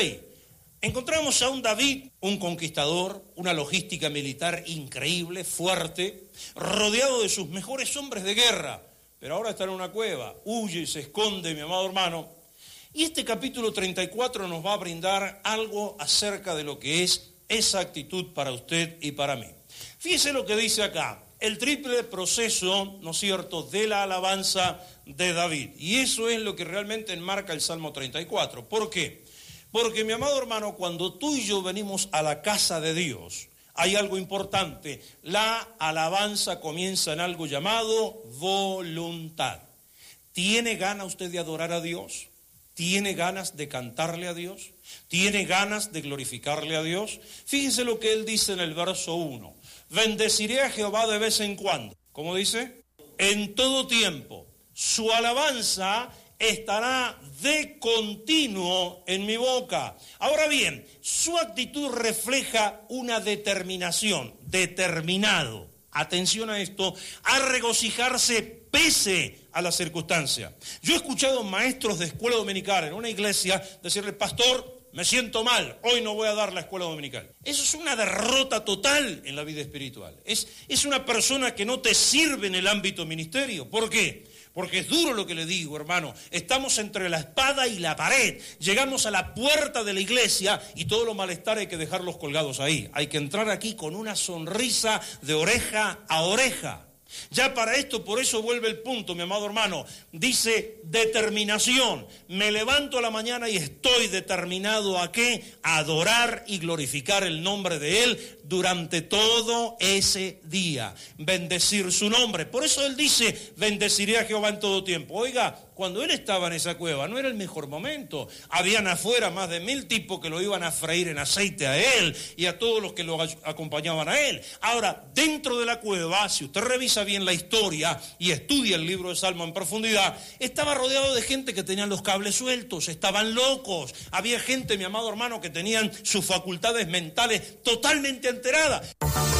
rey. Encontramos a un David, un conquistador, una logística militar increíble, fuerte, rodeado de sus mejores hombres de guerra, pero ahora está en una cueva, huye y se esconde, mi amado hermano. Y este capítulo 34 nos va a brindar algo acerca de lo que es esa actitud para usted y para mí. Fíjese lo que dice acá, el triple proceso, ¿no es cierto?, de la alabanza de David. Y eso es lo que realmente enmarca el Salmo 34. ¿Por qué? Porque, mi amado hermano, cuando tú y yo venimos a la casa de Dios, hay algo importante. La alabanza comienza en algo llamado voluntad. ¿Tiene ganas usted de adorar a Dios? ¿Tiene ganas de cantarle a Dios? ¿Tiene ganas de glorificarle a Dios? Fíjense lo que él dice en el verso 1. Bendeciré a Jehová de vez en cuando. ¿Cómo dice? En todo tiempo. Su alabanza estará de continuo en mi boca. Ahora bien, su actitud refleja una determinación, determinado, atención a esto, a regocijarse pese a la circunstancia. Yo he escuchado maestros de escuela dominical en una iglesia decirle, pastor, me siento mal, hoy no voy a dar la escuela dominical. Eso es una derrota total en la vida espiritual. Es una persona que no te sirve en el ámbito ministerio. ¿Por qué? Porque es duro lo que le digo, hermano. Estamos entre la espada y la pared. Llegamos a la puerta de la iglesia y todos los malestares hay que dejarlos colgados ahí. Hay que entrar aquí con una sonrisa de oreja a oreja. Ya para esto, por eso vuelve el punto, mi amado hermano. Dice determinación. Me levanto a la mañana y estoy determinado ¿a qué? A adorar y glorificar el nombre de Él durante todo ese día. Bendecir su nombre. Por eso Él dice, bendeciré a Jehová en todo tiempo. Oiga, cuando Él estaba en esa cueva no era el mejor momento. Habían afuera más de 1000 tipos que lo iban a freír en aceite a Él y a todos los que lo acompañaban a Él. Ahora, dentro de la cueva, si usted revisa bien la historia y estudia el libro de Salmo en profundidad, estaba rodeado de gente que tenían los cables sueltos, estaban locos. Había gente, mi amado hermano, que tenían sus facultades mentales totalmente alteradas.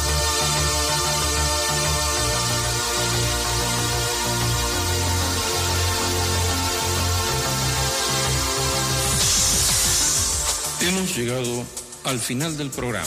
Hemos llegado al final del programa.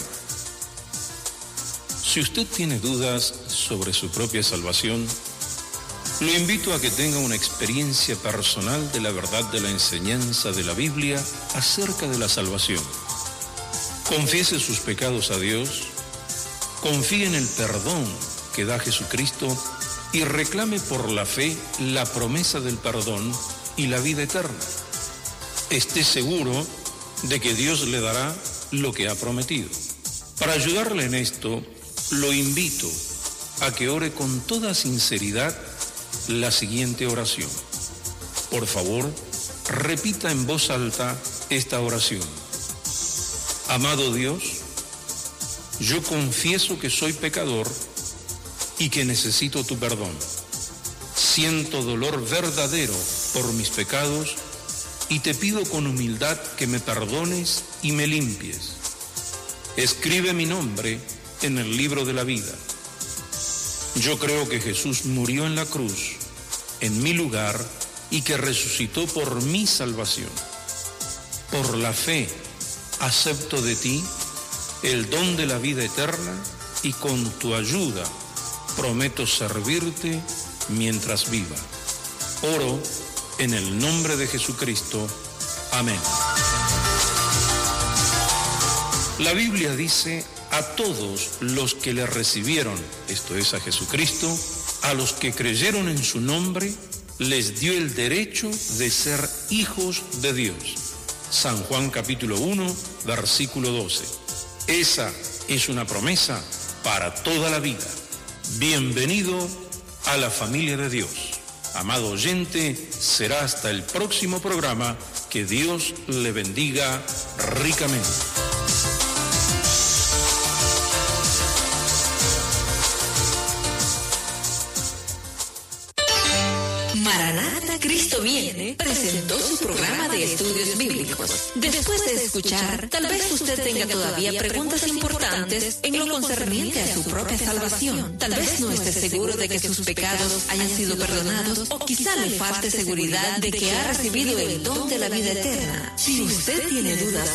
Si usted tiene dudas sobre su propia salvación, lo invito a que tenga una experiencia personal de la verdad de la enseñanza de la Biblia acerca de la salvación. Confiese sus pecados a Dios, confíe en el perdón que da Jesucristo y reclame por la fe la promesa del perdón y la vida eterna. Esté seguro de que Dios le dará lo que ha prometido. Para ayudarle en esto, lo invito a que ore con toda sinceridad la siguiente oración. Por favor, repita en voz alta esta oración. Amado Dios, yo confieso que soy pecador y que necesito tu perdón. Siento dolor verdadero por mis pecados y te pido con humildad que me perdones y me limpies. Escribe mi nombre en el libro de la vida. Yo creo que Jesús murió en la cruz, en mi lugar, y que resucitó por mi salvación. Por la fe, acepto de ti el don de la vida eterna y con tu ayuda prometo servirte mientras viva. Oro en el nombre de Jesucristo. Amén. La Biblia dice, a todos los que le recibieron, esto es a Jesucristo, a los que creyeron en su nombre, les dio el derecho de ser hijos de Dios. San Juan capítulo 1, versículo 12. Esa es una promesa para toda la vida. Bienvenido a la familia de Dios. Amado oyente, será hasta el próximo programa. Que Dios le bendiga ricamente. Maranata, Cristo viene, presentó su programa de estudios bíblicos. Después de escuchar, tal vez usted tenga todavía preguntas importantes en lo concerniente a su propia salvación. Tal vez no esté seguro de que sus pecados hayan sido perdonados o quizá le falte seguridad de que ha recibido el don de la vida eterna. Si usted tiene dudas